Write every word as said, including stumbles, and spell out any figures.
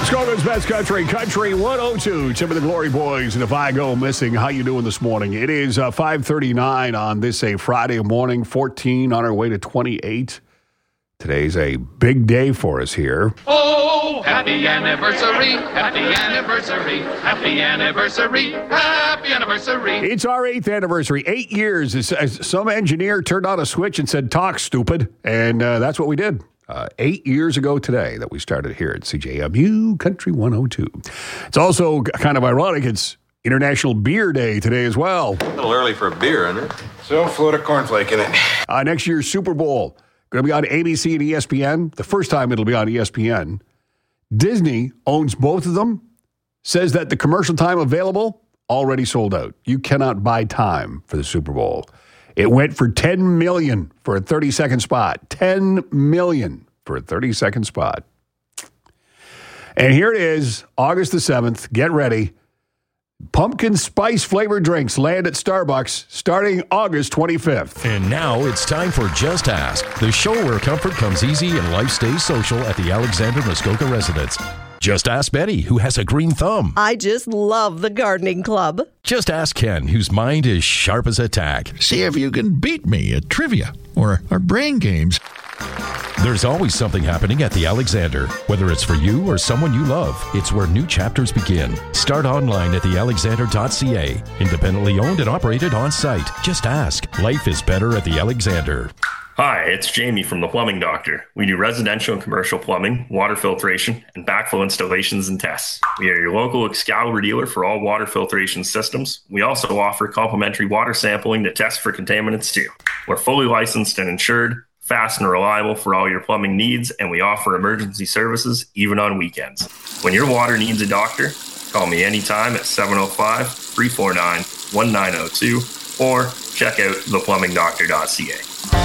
Chicago's best country, Country one oh two. Tim of the Glory Boys, and If I Go Missing. How you doing this morning? It is uh, five thirty-nine on this a Friday morning, fourteen on our way to twenty-eight. Today's a big day for us here. Oh, happy anniversary, happy anniversary, happy anniversary, happy anniversary. It's our eighth anniversary. Eight years. It's, uh, some engineer turned on a switch and said, talk, stupid. And uh, that's what we did. Uh, eight years ago today that we started here at C J M U Country one oh two. It's also kind of ironic. It's International Beer Day today as well. A little early for a beer, isn't it? So float a cornflake in it. Uh, next year's Super Bowl. Going to be on A B C and E S P N. The first time it'll be on E S P N. Disney owns both of them. Says that the commercial time available already sold out. You cannot buy time for the Super Bowl. It went for ten million dollars for a thirty-second spot. ten million dollars for a thirty-second spot. And here it is, August the seventh. Get ready. Pumpkin spice flavored drinks land at Starbucks starting August twenty-fifth. And now it's time for Just Ask, the show where comfort comes easy and life stays social at the Alexander Muskoka residence. Just ask Betty, who has a green thumb. I just love the gardening club. Just ask Ken, whose mind is sharp as a tack. See if you can beat me at trivia or our brain games. There's always something happening at the Alexander. Whether it's for you or someone you love, it's where new chapters begin. Start online at the alexander dot c a. Independently owned and operated on site. Just ask. Life is better at the Alexander. Hi, it's Jamie from The Plumbing Doctor. We do residential and commercial plumbing, water filtration, and backflow installations and tests. We are your local Excalibur dealer for all water filtration systems. We also offer complimentary water sampling to test for contaminants too. We're fully licensed and insured, fast and reliable for all your plumbing needs, and we offer emergency services even on weekends. When your water needs a doctor, call me anytime at seven oh five, three four nine, one nine oh two or check out the plumbing doctor dot c a.